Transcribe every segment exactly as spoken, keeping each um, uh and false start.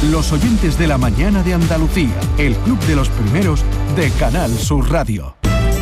Los oyentes de la mañana de Andalucía, el club de los primeros de Canal Sur Radio.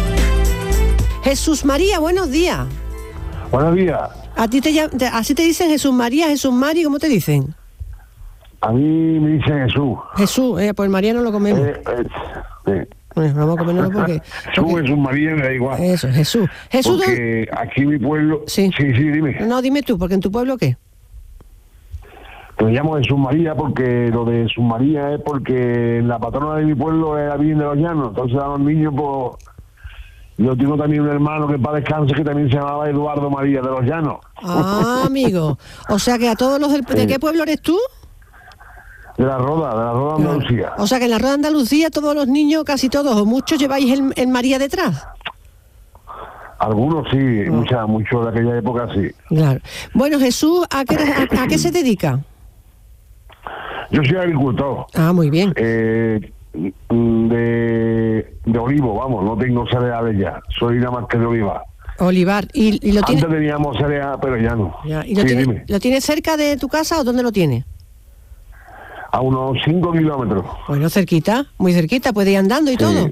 Jesús María, buenos días. Buenos días. ¿A ti te, te así te dicen Jesús María, Jesús Mari, cómo te dicen? A mí me dicen Jesús. Jesús, eh, pues María no lo comemos. Eh, eh, eh. Bueno, vamos a comerlo porque... Jesús, porque... Jesús María, me da igual. Eso, Jesús. Jesús, porque ¿no? Aquí en mi pueblo... Sí. sí, sí, dime. No, dime tú, porque en tu pueblo, ¿qué? Me llamo Jesús María porque lo de Jesús María es porque la patrona de mi pueblo es la Virgen de los Llanos. Entonces a los niños, pues... Yo tengo también un hermano que para descanse que también se llamaba Eduardo María de los Llanos. Ah, amigo. O sea que a todos los del... ¿De Sí. qué pueblo eres tú? De la Roda, de la Roda de Andalucía. O sea que en la Roda de Andalucía todos los niños, casi todos o muchos, lleváis el, el María detrás. Algunos sí, No. muchas, muchos de aquella época sí. Claro. Bueno, Jesús, ¿a qué, a, a qué se dedica? Yo soy agricultor. Ah, muy bien. Eh, de, de olivo, vamos, no tengo cereales ya. Soy nada más que de olivar. Olivar. ¿Y, y lo tiene? Antes teníamos cereal, pero ya no. Ya, ¿y lo, Sí, tiene, dime. lo tiene cerca de tu casa o dónde lo tiene? A unos cinco kilómetros. Bueno, cerquita, muy cerquita, puede ir andando y Sí. todo,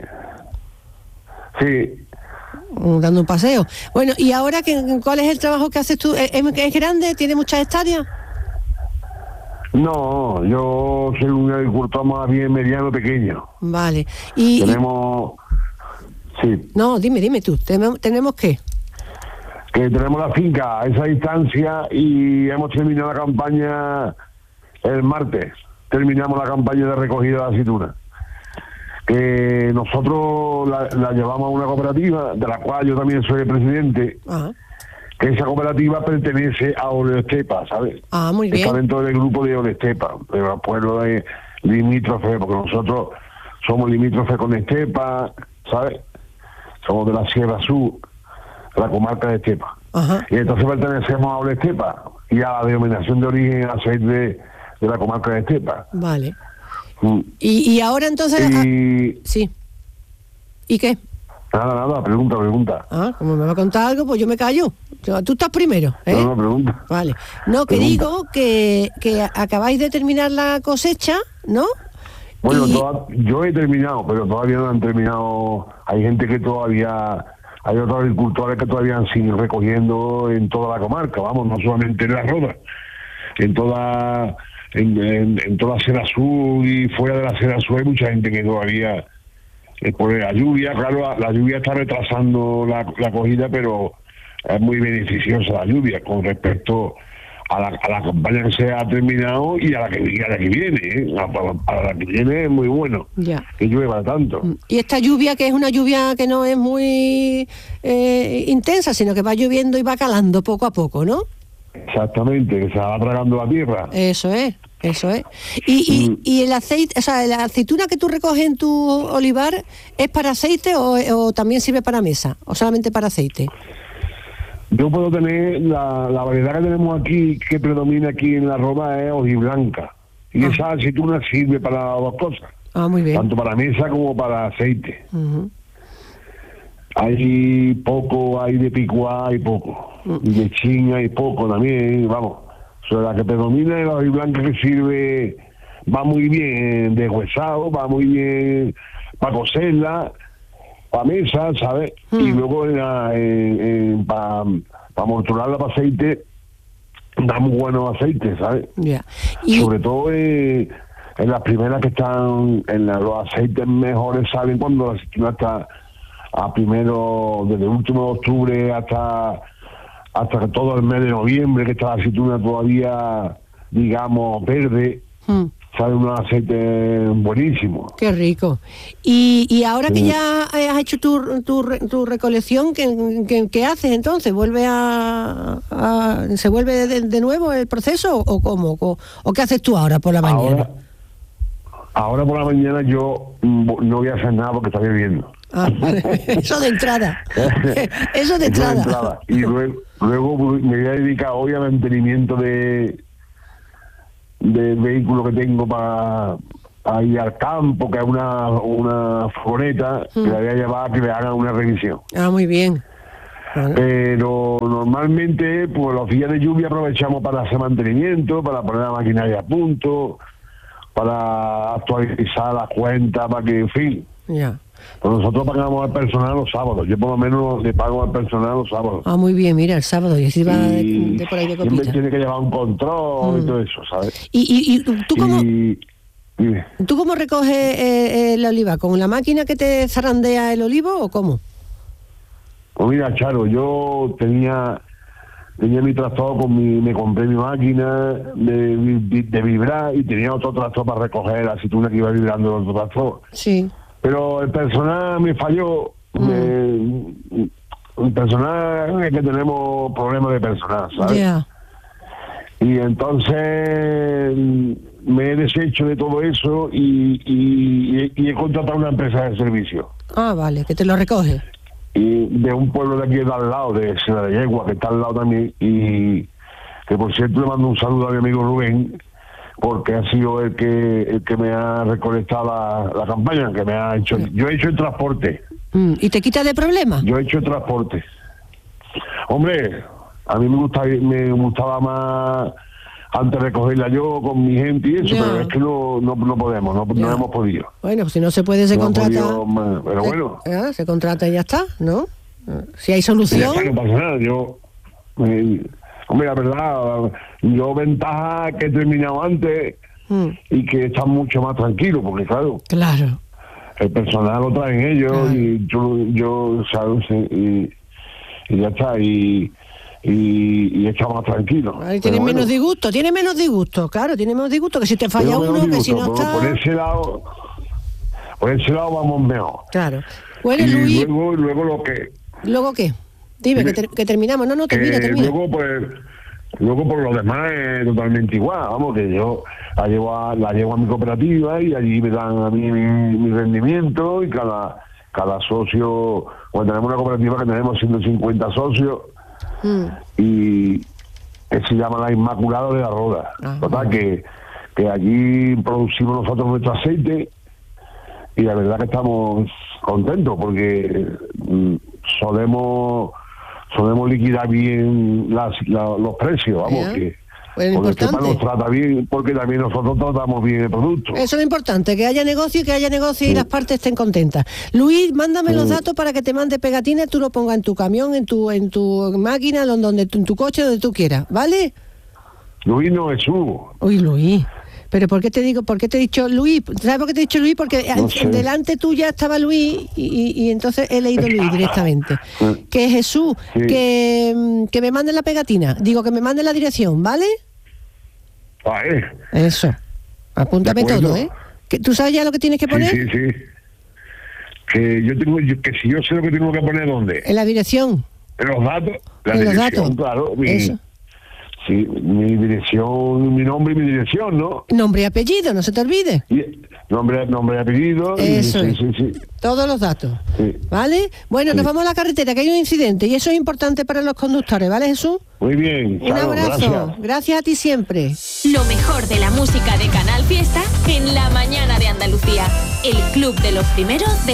Sí. mm, dando un paseo. Bueno, ¿y ahora qué, cuál es el trabajo que haces tú? ¿Es, es grande? ¿Tiene muchas hectáreas? No, yo soy un agricultor más bien mediano, pequeño. Vale. Y, y- Tenemos... Sí, no, dime, dime tú, ¿tenemos, tenemos qué? que tenemos la finca a esa distancia y hemos terminado la campaña el martes. Terminamos la campaña de recogida de la aceituna. Que nosotros la, la llevamos a una cooperativa, de la cual yo también soy el presidente, Ah, que esa cooperativa pertenece a Olestepa, ¿sabes? ah muy bien. Está dentro del grupo de Olestepa, de los pueblos de limítrofes, porque nosotros somos limítrofes con Estepa, ¿sabes? Somos de la Sierra Sur, la comarca de Estepa. Ajá. Y entonces pertenecemos a Olestepa y a la denominación de origen aceite de, de la comarca de Estepa. Vale. Mm. Y, y ahora entonces... ah, Y sí. ¿Y qué? nada, nada, pregunta, pregunta. Ah, como me va a contar algo, pues yo me callo. Yo- Tú estás primero, ¿eh? No, no, pregunta. Vale. No, que Pregunta. digo que, que acabáis de terminar la cosecha, ¿no? Bueno, Y- toda- yo he terminado, pero todavía no han terminado. Hay gente que todavía, hay otros agricultores que todavía siguen recogiendo en toda la comarca, vamos, no solamente en la Roda, en toda, en, en, en toda la Sierra Sur y fuera de la Sierra Sur hay mucha gente que todavía, eh, por la lluvia, claro, la, la lluvia está retrasando la, la cogida, pero es muy beneficiosa la lluvia con respecto a la, a la campaña que se ha terminado y a la que, y a la que viene, ¿eh? a, a la que viene es muy bueno Ya. que llueva tanto. Y esta lluvia, que es una lluvia que no es muy eh, intensa, sino que va lloviendo y va calando poco a poco, ¿no? Exactamente, que se va tragando la tierra. Eso es, eso es. Y, Mm. y, y el aceite, o sea, la aceituna que tú recoges en tu olivar, ¿es para aceite o, o también sirve para mesa? ¿O solamente para aceite? Yo puedo tener, la, la variedad que tenemos aquí, que predomina aquí en la Roda es hojiblanca. Y Ah. esa aceituna sirve para las dos cosas, Ah, muy bien. tanto para mesa como para aceite. Ujú. Hay poco, hay de picuá, hay poco. Mm. Y de chin hay poco también, vamos. O sea, la que predomina es la hojiblanca, que sirve, va muy bien de huesado, va muy bien para cocerla, para mesa, ¿sabes? Mm. Y luego para pa morturarla para aceite, da muy buenos aceites, ¿sabes? Ya. Y, Sobre todo eh, en las primeras que están, en la- los aceites mejores salen cuando la aceituna está a primero, desde el último de octubre hasta hasta que todo el mes de noviembre, que está la aceituna todavía, digamos, verde, mm, sale un aceite buenísimo. qué rico. Y, y ahora que Sí. ya has hecho tu, tu, re- tu recolección, ¿qué, qué, qué haces entonces? ¿Vuelve a, a- ¿Se vuelve de, de nuevo el proceso o cómo? ¿O, o qué haces tú ahora por la mañana? Ahora, ahora por la mañana yo mm, no voy a hacer nada porque está lloviendo. Ah, eso de entrada. Eso de Eso de entrada. entrada. Y luego, luego me voy a dedicar hoy al mantenimiento de del vehículo que tengo para ir al campo, que es una, una furgoneta, que la voy a llevar a que le hagan una revisión. Ah, muy bien. Bueno, Pero normalmente, pues los días de lluvia aprovechamos para hacer mantenimiento, para poner la maquinaria a punto, para actualizar las cuentas, para que, en fin. Ya. Pues nosotros pagamos al personal los sábados. Yo por lo menos le pago al personal los sábados. Ah, muy bien, mira, el sábado, y así va de, Y de por ahí de siempre copita. tiene que llevar un control Mm. y todo eso, ¿sabes? ¿Y, y, y tú cómo, Y, y- tú cómo recoges eh, eh, la oliva? ¿Con la máquina que te zarandea el olivo o cómo? pues mira, Charo, yo tenía tenía mi tractor con mi, me compré mi máquina de, de, de vibrar y tenía otro tractor para recoger la aceituna que iba vibrando el otro tractor. Sí. Pero el personal me falló. Mm. me- el personal es que tenemos problemas de personal, ¿sabes? Ya. Y entonces me he deshecho de todo eso y, y, y he contratado una empresa de servicio. Ah, vale, que te lo recoge. Y de un pueblo de aquí de al lado, de Sena de Yegua, que está al lado también, y que por cierto le mando un saludo a mi amigo Rubén, porque ha sido el que el que me ha recolectado la, la campaña, que me ha hecho. Yo he hecho el transporte. Mm, ¿y te quita de problemas? Yo he hecho el transporte. Hombre, a mí me gustaba, me gustaba más antes recogerla yo con mi gente y eso, Ya. pero es que no, no, no podemos, no, Ya. no hemos podido. Bueno, pues si no se puede, se No hemos contrata. podido más, pero se, bueno. ah, se contrata y ya está, ¿no? Si hay Ya solución. está, no pasa nada. Yo, eh, hombre, la verdad, yo ventaja que he terminado antes Mm, y que está mucho más tranquilo, porque claro, claro. el personal lo traen ellos Claro. y yo, yo ¿sabes? Y, y ya está, y, y, y está más tranquilo. Ahí Pero tiene bueno, menos disgusto, tiene menos disgusto, claro, tiene menos disgusto que si te falla tengo menos uno, que si disgusto, no pero está. por ese lado, por ese lado vamos mejor. Claro. Bueno, Y Luis, luego, luego lo que ¿luego qué? Dime, que, ter- que terminamos. No, no, que termina, termina. luego pues luego por lo demás es totalmente igual, vamos, que yo la llevo a, la llevo a mi cooperativa y allí me dan a mí mi, mi rendimiento y cada cada socio, bueno, tenemos una cooperativa que tenemos ciento cincuenta socios Mm, y que se llama la Inmaculada de la Roda. Ah, Total, que, que allí producimos nosotros nuestro aceite y la verdad que estamos contentos porque mm, solemos solemos liquidar bien las, la- los precios, vamos, Ya. que Bueno, porque el tema importante. nos trata bien, porque también nosotros tratamos bien el producto. Eso es lo importante, que haya negocio y que haya negocio y las partes estén contentas. Luis, mándame los datos para que te mande pegatines, tú lo pongas en tu camión, en tu en tu máquina, donde, donde en tu coche, donde tú quieras, ¿vale? Luis no Jesús. Uy, Luis. Pero ¿por qué te digo, por qué te he dicho Luis? ¿Sabes por qué te he dicho Luis? Porque No en- sé. delante tuya estaba Luis y, y- y entonces he leído Luis directamente. Sí. Que Jesús, Sí. que, mm, que me mande la pegatina. Digo, que me mande la dirección, ¿vale? Ah, eh. Eso. Apúntame De acuerdo. todo, ¿eh? Que, ¿tú sabes ya lo que tienes que Sí, poner? sí, sí. Que yo tengo, yo- que si yo sé lo que tengo que poner dónde. En la dirección. En los datos. La En los dirección, datos. claro. Mi, Eso. sí, mi dirección, mi nombre y mi dirección, ¿no? Nombre y apellido, no se te olvide. Y, nombre, nombre y apellido. y- Eso sí, es. sí, sí. Todos los datos. Sí. ¿Vale? Bueno, Sí. nos vamos a la carretera, que hay un incidente y eso es importante para los conductores, ¿vale, Jesús? Muy bien. Un Charo, abrazo. gracias. Gracias a ti siempre. Lo mejor de la música de Canal Fiesta en la mañana de Andalucía. El club de los primeros de